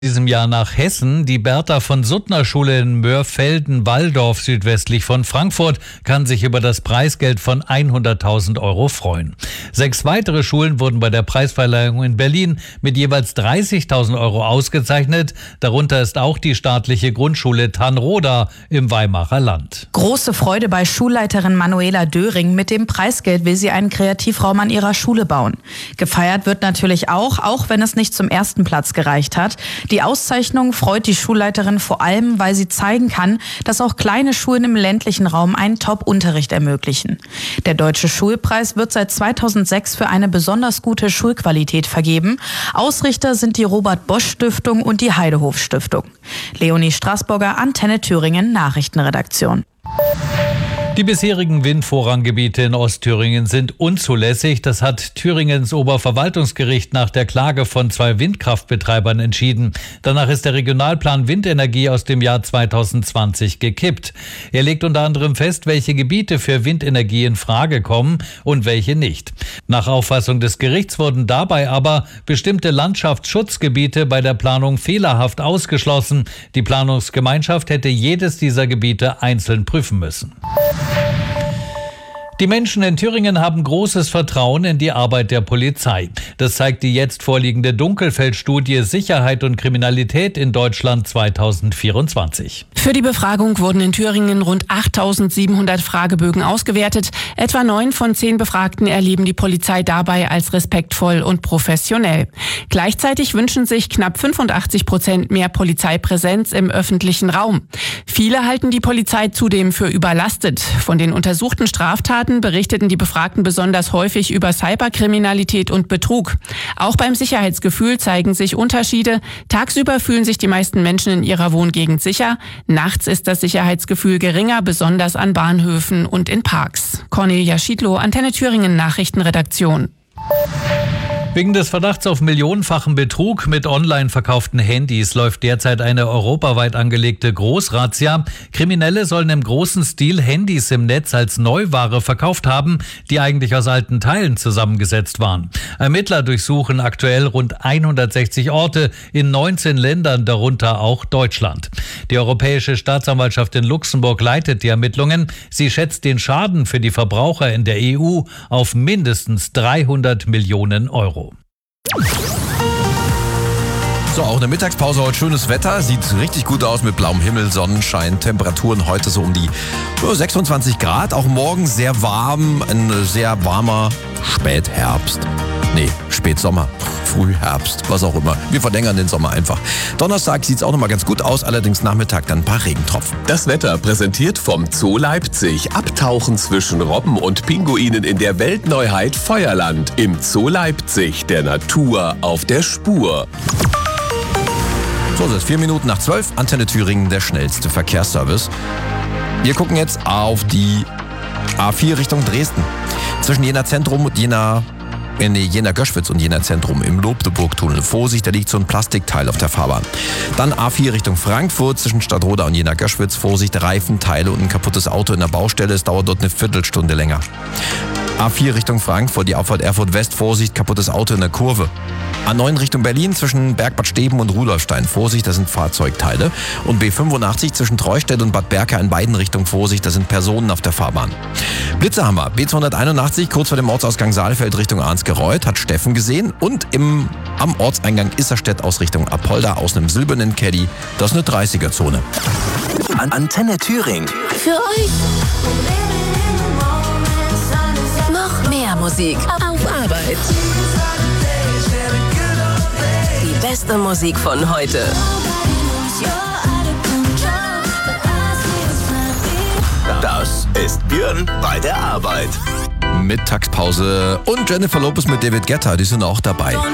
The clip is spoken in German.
Diesem Jahr nach Hessen. Die Bertha von Suttner Schule in Mörfelden-Walldorf südwestlich von Frankfurt kann sich über das Preisgeld von 100.000 Euro freuen. 6 weitere Schulen wurden bei der Preisverleihung in Berlin mit jeweils 30.000 Euro ausgezeichnet. Darunter ist auch die staatliche Grundschule Tannroda im Weimarer Land. Große Freude bei Schulleiterin Manuela Döring. Mit dem Preisgeld will sie einen Kreativraum an ihrer Schule bauen. Gefeiert wird natürlich auch wenn es nicht zum ersten Platz gereicht hat. Die Auszeichnung freut die Schulleiterin vor allem, weil sie zeigen kann, dass auch kleine Schulen im ländlichen Raum einen Top-Unterricht ermöglichen. Der Deutsche Schulpreis wird seit 2006 für eine besonders gute Schulqualität vergeben. Ausrichter sind die Robert-Bosch-Stiftung und die Heidehof-Stiftung. Leonie Straßburger, Antenne Thüringen, Nachrichtenredaktion. Die bisherigen Windvorranggebiete in Ostthüringen sind unzulässig. Das hat Thüringens Oberverwaltungsgericht nach der Klage von 2 Windkraftbetreibern entschieden. Danach ist der Regionalplan Windenergie aus dem Jahr 2020 gekippt. Er legt unter anderem fest, welche Gebiete für Windenergie in Frage kommen und welche nicht. Nach Auffassung des Gerichts wurden dabei aber bestimmte Landschaftsschutzgebiete bei der Planung fehlerhaft ausgeschlossen. Die Planungsgemeinschaft hätte jedes dieser Gebiete einzeln prüfen müssen. Die Menschen in Thüringen haben großes Vertrauen in die Arbeit der Polizei. Das zeigt die jetzt vorliegende Dunkelfeld-Studie Sicherheit und Kriminalität in Deutschland 2024. Für die Befragung wurden in Thüringen rund 8.700 Fragebögen ausgewertet. Etwa 9 von 10 Befragten erleben die Polizei dabei als respektvoll und professionell. Gleichzeitig wünschen sich knapp 85% mehr Polizeipräsenz im öffentlichen Raum. Viele halten die Polizei zudem für überlastet. Von den untersuchten Straftaten berichteten die Befragten besonders häufig über Cyberkriminalität und Betrug. Auch beim Sicherheitsgefühl zeigen sich Unterschiede. Tagsüber fühlen sich die meisten Menschen in ihrer Wohngegend sicher. Nachts ist das Sicherheitsgefühl geringer, besonders an Bahnhöfen und in Parks. Cornelia Schiedlow, Antenne Thüringen Nachrichtenredaktion. Wegen des Verdachts auf millionenfachen Betrug mit online verkauften Handys läuft derzeit eine europaweit angelegte Großrazzia. Kriminelle sollen im großen Stil Handys im Netz als Neuware verkauft haben, die eigentlich aus alten Teilen zusammengesetzt waren. Ermittler durchsuchen aktuell rund 160 Orte in 19 Ländern, darunter auch Deutschland. Die Europäische Staatsanwaltschaft in Luxemburg leitet die Ermittlungen. Sie schätzt den Schaden für die Verbraucher in der EU auf mindestens 300 Millionen Euro. So, auch in der Mittagspause heute schönes Wetter. Sieht richtig gut aus mit blauem Himmel, Sonnenschein. Temperaturen heute so um die 26 Grad. Auch morgen sehr warm, ein sehr warmer Spätherbst. Nee, Spätsommer, Frühherbst, was auch immer. Wir verlängern den Sommer einfach. Donnerstag sieht es auch nochmal ganz gut aus, allerdings Nachmittag dann ein paar Regentropfen. Das Wetter präsentiert vom Zoo Leipzig. Abtauchen zwischen Robben und Pinguinen in der Weltneuheit Feuerland. Im Zoo Leipzig, der Natur auf der Spur. So, es ist 4 Minuten nach 12. Antenne Thüringen, der schnellste Verkehrsservice. Wir gucken jetzt auf die A4 Richtung Dresden. Zwischen Jena Zentrum und Jena Göschwitz und Jena Zentrum im Lobdeburg-Tunnel. Vorsicht, da liegt so ein Plastikteil auf der Fahrbahn. Dann A4 Richtung Frankfurt zwischen Stadtroda und Jena Göschwitz. Vorsicht, Reifenteile und ein kaputtes Auto in der Baustelle. Es dauert dort eine Viertelstunde länger. A4 Richtung Frankfurt, die Auffahrt Erfurt West. Vorsicht, kaputtes Auto in der Kurve. A9 Richtung Berlin zwischen Bergbad Steben und Rudolfstein. Vorsicht, das sind Fahrzeugteile. Und B85 zwischen Treustedt und Bad Berka in beiden Richtungen. Vorsicht, das sind Personen auf der Fahrbahn. Blitze haben wir. B281 kurz vor dem Ortsausgang Saalfeld Richtung Arnsgereuth hat Steffen gesehen. Und am Ortseingang Isserstedt aus Richtung Apolda aus einem silbernen Caddy. Das ist eine 30er-Zone. Antenne Thüringen. Für euch. Noch mehr Musik auf Arbeit. Die beste Musik von heute. Das ist Björn bei der Arbeit. Mittagspause und Jennifer Lopez mit David Guetta, die sind auch dabei.